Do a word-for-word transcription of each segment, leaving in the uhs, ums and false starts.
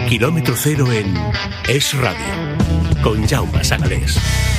Kilómetro cero en Es Radio, con Jaume Sagalés.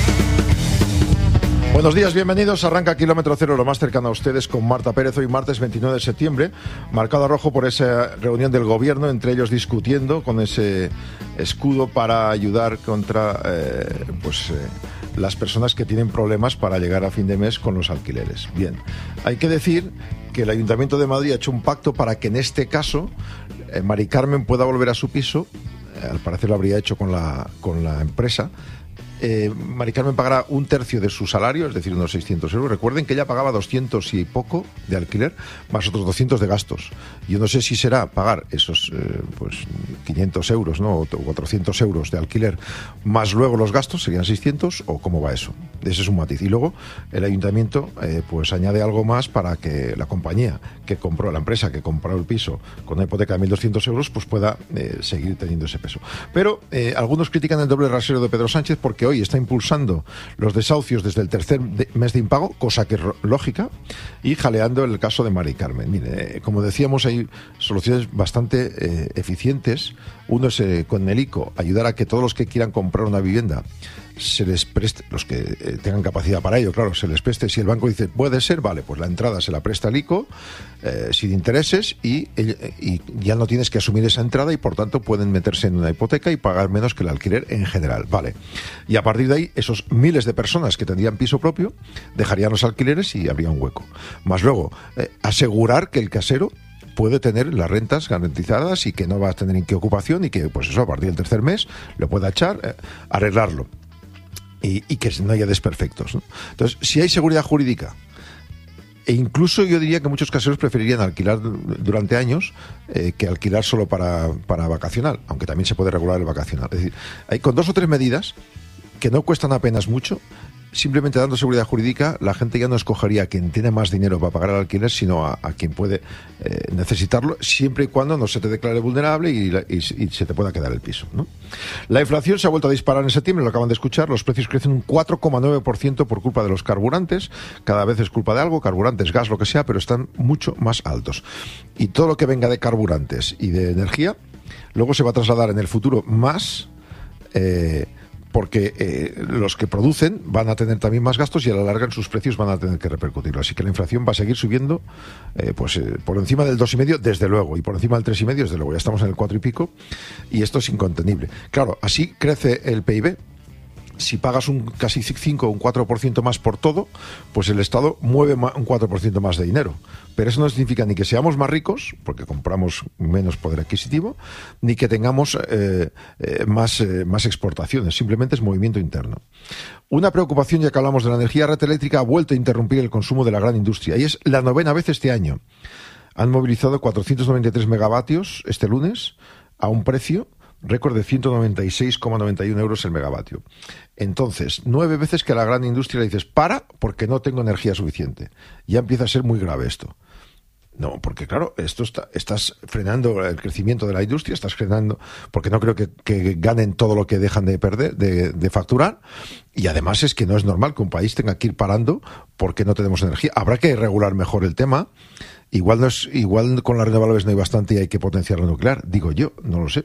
Buenos días, bienvenidos. Arranca Kilómetro Cero, lo más cercano a ustedes, con Marta Pérez. Hoy martes veintinueve de septiembre, marcado a rojo por esa reunión del gobierno, entre ellos discutiendo con ese escudo para ayudar contra eh, pues eh, las personas que tienen problemas para llegar a fin de mes con los alquileres. Bien, hay que decir que el Ayuntamiento de Madrid ha hecho un pacto para que en este caso eh, Mari Carmen pueda volver a su piso. Eh, al parecer lo habría hecho con la, con la empresa. Eh, Mari Carmen pagará un tercio de su salario, es decir, unos seiscientos euros. Recuerden que ella pagaba doscientos y poco de alquiler, más otros doscientos de gastos. Yo no sé si será pagar esos eh, pues quinientos euros, ¿no? O cuatrocientos euros de alquiler, más luego los gastos, serían seiscientos, o cómo va eso. Ese es un matiz. Y luego el ayuntamiento eh, pues añade algo más para que la compañía que compró, la empresa que compró el piso con una hipoteca de mil doscientos euros, pues pueda eh, seguir teniendo ese peso. Pero eh, algunos critican el doble rasero de Pedro Sánchez porque hoy está impulsando los desahucios desde el tercer de mes de impago, cosa que es lógica, y jaleando el caso de Mari Carmen. Mire, eh, como decíamos, hay soluciones bastante eh, eficientes. Uno es eh, con el ICO, ayudar a que todos los que quieran comprar una vivienda se les preste, los que eh, tengan capacidad para ello, claro, se les preste. Si el banco dice puede ser, vale, pues la entrada se la presta el ICO eh, sin intereses y, y ya no tienes que asumir esa entrada y por tanto pueden meterse en una hipoteca y pagar menos que el alquiler en general, vale. Y a partir de ahí, esos miles de personas que tendrían piso propio dejarían los alquileres y habría un hueco. Más luego, eh, asegurar que el casero puede tener las rentas garantizadas y que no va a tener en qué ocupación y que, pues eso, a partir del tercer mes lo pueda echar, eh, arreglarlo. Y, y que no haya desperfectos, ¿no? Entonces, si hay seguridad jurídica, e incluso yo diría que muchos caseros preferirían alquilar durante años eh, que alquilar solo para, para vacacional, aunque también se puede regular el vacacional. Es decir, hay con dos o tres medidas que no cuestan apenas mucho. Simplemente dando seguridad jurídica, la gente ya no escogería a quien tiene más dinero para pagar el alquiler, sino a, a quien puede eh, necesitarlo, siempre y cuando no se te declare vulnerable y, y, y se te pueda quedar el piso, ¿no? La inflación se ha vuelto a disparar en septiembre, lo acaban de escuchar. Los precios crecen un cuatro coma nueve por ciento por culpa de los carburantes. Cada vez es culpa de algo, carburantes, gas, lo que sea, pero están mucho más altos. Y todo lo que venga de carburantes y de energía, luego se va a trasladar en el futuro más... Eh, porque eh, los que producen van a tener también más gastos y a la larga en sus precios van a tener que repercutirlo. Así que la inflación va a seguir subiendo eh, pues eh, por encima del dos coma cinco desde luego, y por encima del tres coma cinco desde luego. Ya estamos en el cuatro y pico y esto es incontenible. Claro, así crece el P I B. Si pagas un casi cinco o un cuatro por ciento más por todo, pues el Estado mueve un cuatro por ciento más de dinero. Pero eso no significa ni que seamos más ricos, porque compramos menos poder adquisitivo, ni que tengamos eh, eh, más, eh, más exportaciones. Simplemente es movimiento interno. Una preocupación, ya que hablamos de la energía, la red eléctrica ha vuelto a interrumpir el consumo de la gran industria. Y es la novena vez este año. Han movilizado cuatrocientos noventa y tres megavatios este lunes a un precio récord de ciento noventa y seis coma noventa y uno euros el megavatio. Entonces, nueve veces que a la gran industria le dices para porque no tengo energía suficiente. Ya empieza a ser muy grave esto. No, porque claro, esto está, estás frenando el crecimiento de la industria, estás frenando, porque no creo que, que ganen todo lo que dejan de perder, de, de facturar, y además es que no es normal que un país tenga que ir parando porque no tenemos energía. Habrá que regular mejor el tema. Igual no es, igual con las renovables no hay bastante y hay que potenciar la nuclear, digo yo, no lo sé.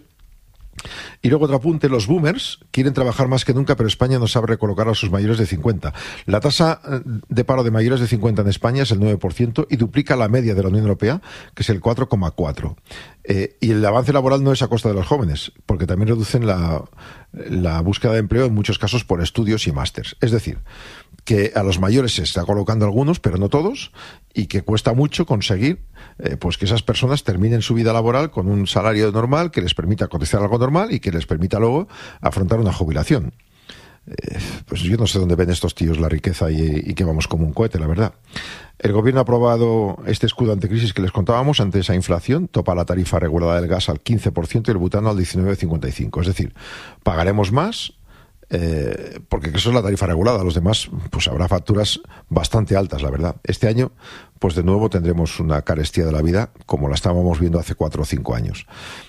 Y luego otro apunte, los boomers quieren trabajar más que nunca, pero España no sabe recolocar a sus mayores de cincuenta. La tasa de paro de mayores de cincuenta en España es el nueve por ciento y duplica la media de la Unión Europea, que es el cuatro coma cuatro por ciento. Eh, y el avance laboral no es a costa de los jóvenes, porque también reducen la, la búsqueda de empleo en muchos casos por estudios y másters. Es decir, que a los mayores se está colocando algunos, pero no todos, y que cuesta mucho conseguir eh, pues que esas personas terminen su vida laboral con un salario normal que les permita cotizar algo normal y que les permita luego afrontar una jubilación. Eh, pues yo no sé dónde ven estos tíos la riqueza y, y que vamos como un cohete, la verdad. El gobierno ha aprobado este escudo anticrisis que les contábamos ante esa inflación, topa la tarifa regulada del gas al quince por ciento y el butano al diecinueve coma cincuenta y cinco por ciento. Es decir, pagaremos más eh, porque eso es la tarifa regulada. Los demás, pues habrá facturas bastante altas, la verdad. Este año, pues de nuevo tendremos una carestía de la vida como la estábamos viendo hace cuatro o cinco años.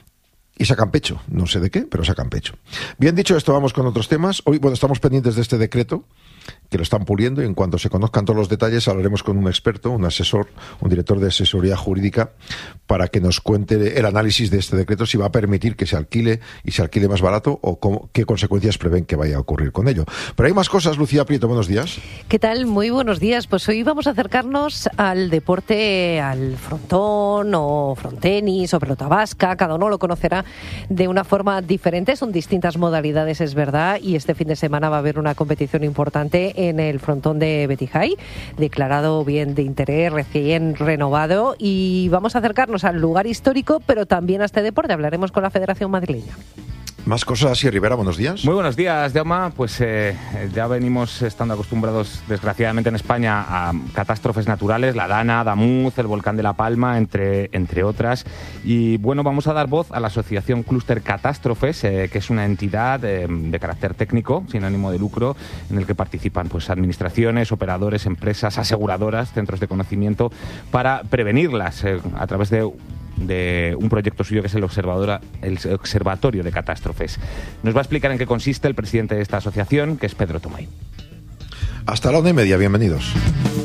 Y sacan pecho, no sé de qué, pero sacan pecho. Bien dicho esto, vamos con otros temas. Hoy, bueno, estamos pendientes de este decreto que lo están puliendo, y en cuanto se conozcan todos los detalles hablaremos con un experto, un asesor, un director de asesoría jurídica, para que nos cuente el análisis de este decreto, si va a permitir que se alquile y se alquile más barato o cómo, qué consecuencias prevén que vaya a ocurrir con ello. Pero hay más cosas. Lucía Prieto, buenos días. ¿Qué tal? Muy buenos días. Pues hoy vamos a acercarnos al deporte, al frontón o frontenis o pelota vasca. Cada uno lo conocerá de una forma diferente. Son distintas modalidades, es verdad, y este fin de semana va a haber una competición importante en el frontón de Betijay, declarado bien de interés, recién renovado, y vamos a acercarnos al lugar histórico, pero también a este deporte. Hablaremos con la Federación Madrileña. Más cosas así, Rivera, buenos días. Muy buenos días, Jaume. Pues eh, ya venimos estando acostumbrados, desgraciadamente en España, a catástrofes naturales, la Dana, Damuz, el volcán de La Palma, entre, entre otras. Y bueno, vamos a dar voz a la asociación Clúster Catástrofes, eh, que es una entidad eh, de carácter técnico, sin ánimo de lucro, en el que participan pues administraciones, operadores, empresas, aseguradoras, centros de conocimiento, para prevenirlas eh, a través de de un proyecto suyo que es el, observador, el Observatorio de Catástrofes. Nos va a explicar en qué consiste el presidente de esta asociación, que es Pedro Tomay. Hasta la una y media, bienvenidos.